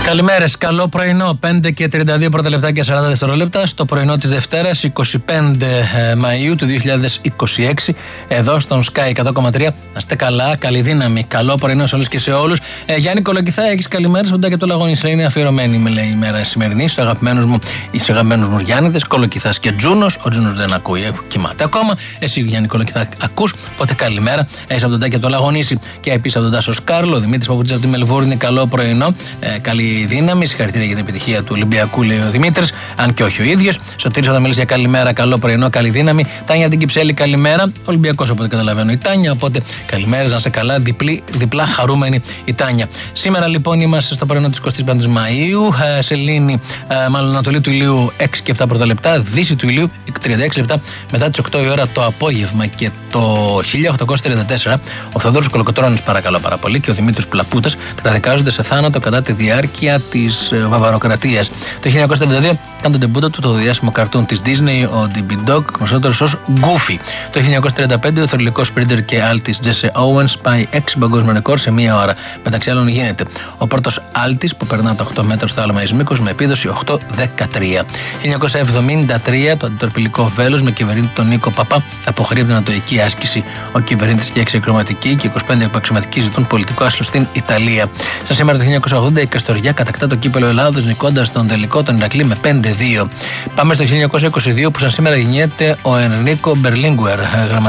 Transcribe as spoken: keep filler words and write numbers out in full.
Καλημέρες, καλό πρωινό. πέντε και τριάντα δύο πρώτα λεπτά και σαράντα δευτερόλεπτα στο πρωινό της Δευτέρας, είκοσι πέντε Μαΐου του δύο χιλιάδες είκοσι έξι, εδώ στον Sky εκατό κόμμα τρία. Να είστε καλά, καλή δύναμη. Καλό πρωινό σε όλους και σε όλους. Ε, Γιάννη Κολοκυθά, έχεις καλημέρες. Μοντά και το Λαγόνι είναι αφιερωμένη, με λέει, η μέρα σημερινή. Στους αγαπημένους μου, στους αγαπημένους μου Γιάννηδες, Κολοκυθάς και Τζούνος. Ο Τζούνος δεν ακούει, κοιμάται ακόμα. Εσύ, Γιάννη Κολοκυθά, ακούς. Οπότε καλημέρα. Έχεις από τον Τάκη το Λαγονίσι και επίσης από τον Τάσο Σκάρλο. Δημήτρης Παπουτσής από τη Μελβούρνη, καλό πρωινό. Ε, καλή δύναμη. Συγχαρητήρια για την επιτυχία του Ολυμπιακού, λέει ο Δημήτρης, αν και όχι ο ίδιος. Σωτήρης θα μιλήσει για καλημέρα, καλό πρωινό, καλή δύναμη. Τάνια την Κυψέλη, καλημέρα. Ολυμπιακός, οπότε καταλαβαίνω η Τάνια. Οπότε καλημέρες, να είσαι καλά, διπλή, διπλά χαρούμενη η Τάνια. Σήμερα λοιπόν είμαστε στο πρωινό της εικοστής πέμπτης Μαΐου. Ε, σελήνη, ε, μάλλον Ανατολή του ηλίου έξι και επτά πρώτα λεπτά. Δύση του ηλίου τριάντα έξι λεπτά μετά τις οκτώ η ώρα το απόγευμα. Και το χίλια οκτακόσια τριάντα τέσσερα ο Θεοδόρος Κολοκοτρώνης, παρακαλώ πάρα πολύ, και ο Δημήτριος Πλαπούτας καταδικάζονται σε θάνατο κατά τη διάρκεια της Βαβαροκρατίας. Το χίλια εννιακόσια τριάντα δύο κάνει τον τεμπούτο του το διάσημο καρτούν της Disney, ο Ντιμπι Dog, γνωστότερος ως Goofy. Το χίλια εννιακόσια τριάντα πέντε ο θρυλικός σπρίντερ και άλτης Τζέσε Όουενς πάει έξι παγκόσμιο ρεκόρ σε μία ώρα. Μεταξύ άλλων γίνεται ο πρώτος άλτης που περνά τα οκτώ μέτρα στο άλμα εις μήκος με επίδοση οκτώ δεκατρία. χίλια εννιακόσια εβδομήντα τρία το αντιτορπιλικό βέλος με κυβερνήτη τον Νίκο Παπά αποχωρεί από την ατοική άσκηση. Ο κυβερνήτης και έξι αξιωματικοί και είκοσι πέντε αξιωματικοί ζητούν πολιτικό άσυλο στην Ιταλία. Σαν σήμερα το χίλια εννιακόσια ογδόντα η Καστοριά κατακτά το κύπελο Ελλάδος νικώντας τον τελικό τον Ηρακλή με πέντε δύο. Πάμε στο χίλια εννιακόσια είκοσι δύο που σαν σήμερα γεννιέται ο Ενρίκο Μπερλίνγκουερ,